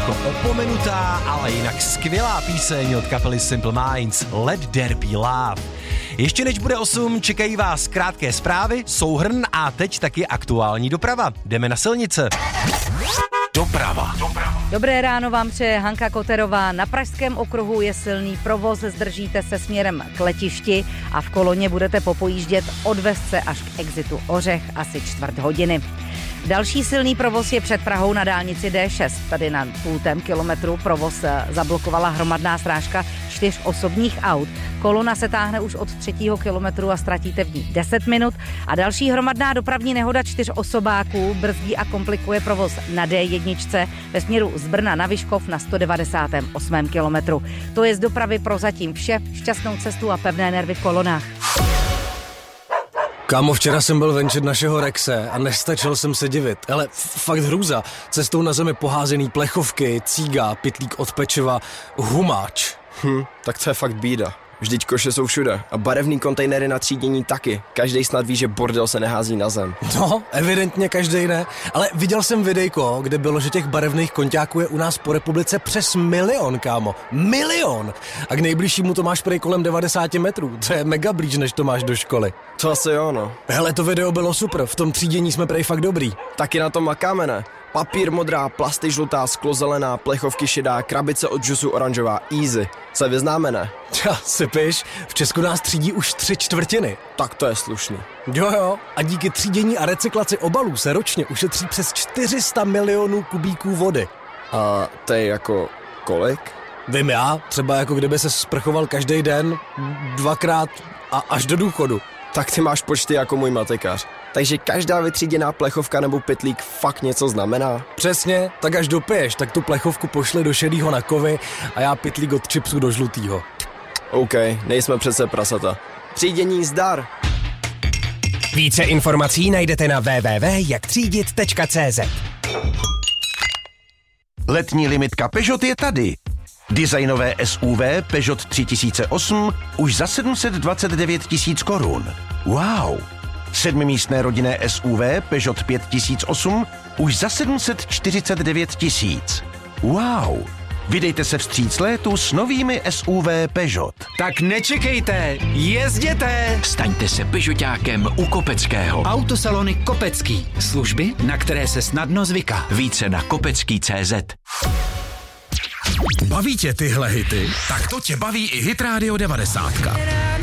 trošku opomenutá, ale jinak skvělá píseň od kapely Simple Minds, Let There Be Love. Ještě než bude 8, čekají vás krátké zprávy, souhrn a teď taky aktuální doprava. Jdeme na silnice. Doprava. Dobré ráno vám přeje Hanka Koterová. Na Pražském okruhu je silný provoz, zdržíte se směrem k letišti a v koloně budete popojíždět od Vesce až k exitu Ořech asi 1/4 hodiny. Další silný provoz je před Prahou na dálnici D6. Tady na 0,5 kilometru provoz zablokovala hromadná srážka 4 osobních aut. Kolona se táhne už od 3. kilometru a ztratíte v ní 10 minut. A další hromadná dopravní nehoda 4 osobáků brzdí a komplikuje provoz na D1 ve směru z Brna na Vyškov na 198. kilometru. To je z dopravy prozatím vše. Šťastnou cestu a pevné nervy v kolonách. Kámo, včera jsem byl venčit našeho Rexe a nestačil jsem se divit. Ale fakt hrůza. Cestou na zemi poházený plechovky, cíga, pytlík od pečiva, humáč. Tak to je fakt bída. Vždyť koše jsou všude a barevný kontejnery na třídění taky. Každej snad ví, že bordel se nehází na zem. No, evidentně každej ne. Ale viděl jsem videjko, kde bylo, že těch barevných konťáků je u nás po republice přes 1 milion, kámo. 1 milion! A k nejbližšímu to máš prej kolem 90 metrů. To je mega blíž, než to máš do školy. To asi jo, no. Hele, to video bylo super, v tom třídění jsme prej fakt dobrý. Taky na tom makáme, ne? Papír modrá, plasty žlutá, sklo zelená, plechovky šedá, krabice od džusu oranžová, easy. Se vyznáme, ne? Sypiš, v Česku nás třídí už 3/4. Tak to je slušný. Jo, a díky třídění a recyklaci obalů se ročně ušetří přes 400 milionů kubíků vody. A to je jako kolik? Vím já, třeba jako kdyby se sprchoval každý den, 2krát a až do důchodu. Tak ty máš počty jako můj matikář. Takže každá vytříděná plechovka nebo pytlík fakt něco znamená? Přesně, tak až dopiješ, tak tu plechovku pošli do šedýho na kovy a já pytlík od chipsu do žlutýho. OK, nejsme přece prasata. Třídění zdar! Více informací najdete na www.jaktřídit.cz. Letní limitka Peugeot je tady. Designové SUV Peugeot 3008 už za 729 000 korun. Wow! 7místné rodinné SUV Peugeot 5008 už za 749 000. Wow! Vydejte se vstříc létu s novými SUV Peugeot. Tak nečekejte, jezděte! Staňte se Peugeotákem u Kopeckého. Autosalony Kopecký. Služby, na které se snadno zvyká. Více na kopecký.cz. Baví tě tyhle hity? Tak to tě baví i Hit Radio 90.